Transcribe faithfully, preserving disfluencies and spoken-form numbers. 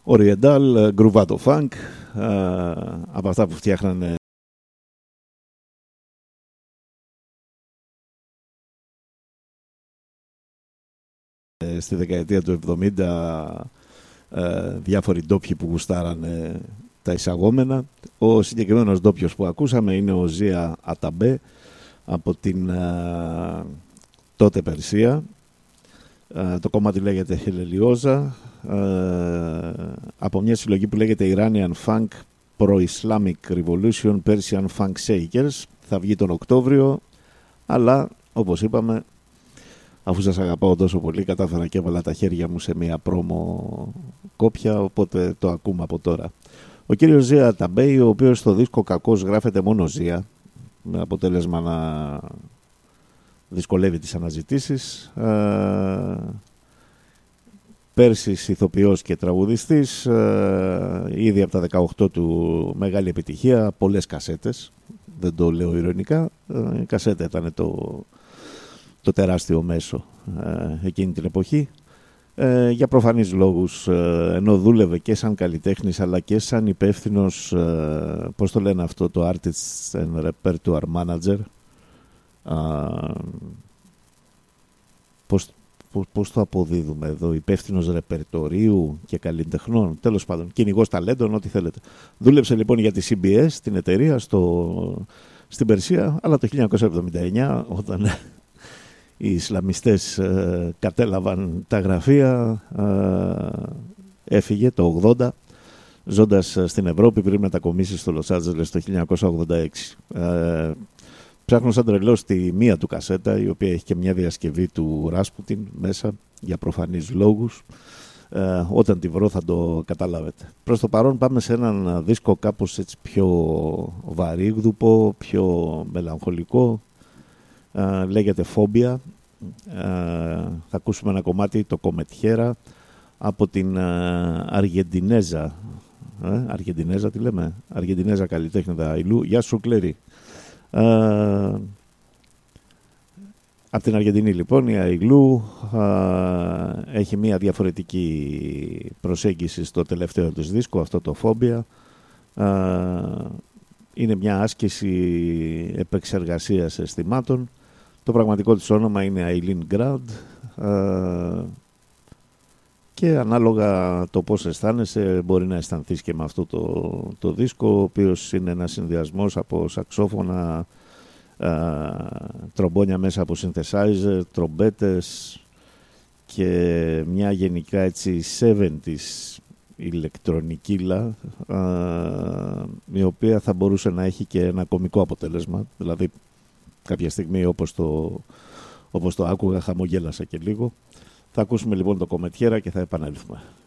Oriental, Groovato Funk, από αυτά που φτιάχνανε στη δεκαετία του εβδομήντα διάφοροι ντόπιοι που γουστάρανε τα εισαγόμενα. Ο συγκεκριμένος ντόπιος που ακούσαμε είναι ο Ζία Αταμπέ από την α, τότε Περσία. Α, το κομμάτι λέγεται Χελελιόζα, από μια συλλογή που λέγεται Iranian Funk Pro-Islamic Revolution Persian Funk Shakers. Θα βγει τον Οκτώβριο, αλλά όπως είπαμε, αφού σας αγαπάω τόσο πολύ, κατάφερα και έβαλα τα χέρια μου σε μια πρόμο κόπια, οπότε το ακούμε από τώρα. Ο κύριος Ζία Ταμπέι, ο οποίος στο δίσκο κακώς γράφεται μόνο Ζία, με αποτέλεσμα να δυσκολεύει τις αναζητήσεις. Ε, Πέρσις ηθοποιός και τραγουδιστής, ε, ήδη από τα δεκαοκτώ του μεγάλη επιτυχία, πολλές κασέτες, δεν το λέω ειρωνικά, ε, η κασέτα ήταν το, το τεράστιο μέσο ε, εκείνη την εποχή. Ε, για προφανείς λόγους, ε, ενώ δούλευε και σαν καλλιτέχνης αλλά και σαν υπεύθυνος, ε, πώς το λένε αυτό, το Artist and Repertoire Manager, ε, πώς, πώς, πώς το αποδίδουμε εδώ, υπεύθυνος ρεπερτορίου και καλλιτεχνών, τέλος πάντων, κυνηγός ταλέντων, ό,τι θέλετε. Δούλεψε λοιπόν για τη σι μπι ες, την εταιρεία στο, στην Περσία, αλλά το χίλια εννιακόσια εβδομήντα εννιά, όταν οι Ισλαμιστές ε, κατέλαβαν τα γραφεία, ε, έφυγε το ογδόντα, ζώντας στην Ευρώπη πριν μετακομίσει στο Λος Άντζελες το χίλια εννιακόσια ογδόντα έξι. Ε, ψάχνω σαν τρελός τη μία του κασέτα, η οποία έχει και μια διασκευή του Ράσπουτιν μέσα, για προφανείς λόγους. Ε, όταν τη βρω θα το καταλάβετε. Προς το παρόν πάμε σε έναν δίσκο κάπως έτσι πιο βαρύγδουπο, πιο μελαγχολικό. Uh, λέγεται Φόμπια. Uh, θα ακούσουμε ένα κομμάτι, το Κομετιέρα, από την uh, Αργεντινέζα ε, Αργεντινέζα τι λέμε Αργεντινέζα καλλιτέχνηδα Αηλού. Γεια σου Κλέρη. uh, Από την Αργεντινή λοιπόν η Αηλού uh, έχει μια διαφορετική προσέγγιση στο τελευταίο της δίσκο, αυτό το Φόμπια. uh, Είναι μια άσκηση επεξεργασίας αισθημάτων. Το πραγματικό της όνομα είναι Αιλίν Γκραντ, και ανάλογα το πώς αισθάνεσαι μπορεί να αισθανθείς και με αυτό το, το δίσκο, ο οποίος είναι ένας συνδυασμός από σαξόφωνα, α, τρομπόνια μέσα από synthesizer, τρομπέτες και μια γενικά έτσι εβδομήντα ηλεκτρονικίλα, η οποία θα μπορούσε να έχει και ένα κωμικό αποτέλεσμα. Δηλαδή κάποια στιγμή όπως το, όπως το άκουγα χαμογέλασα και λίγο. Θα ακούσουμε λοιπόν το Κομετιέρα και θα επανέλθουμε.